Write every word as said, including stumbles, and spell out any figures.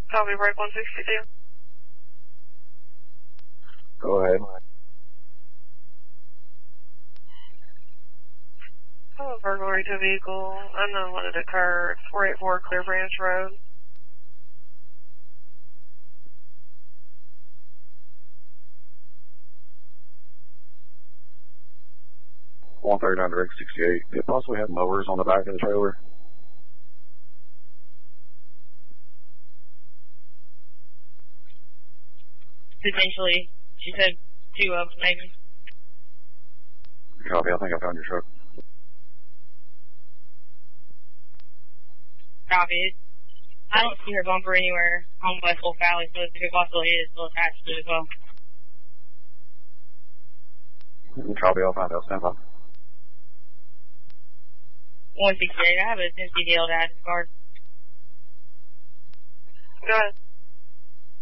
Copy, break one sixty-two. Go ahead. Oh, burglary to a vehicle. Unknown when it occurred. four eighty-four Clear Branch Road. one thirty-nine direct sixty-eight. Did it possibly have mowers on the back of the trailer? Potentially. She said two of them, maybe. Copy, I think I found your truck. Copy. I don't see her bumper anywhere on West Wolf Valley, so if it possibly is, we'll attach to it as well. Copy, I'll find out. Stand by. one sixty-eight, I have a Tennessee Dale to add to the card. Go ahead.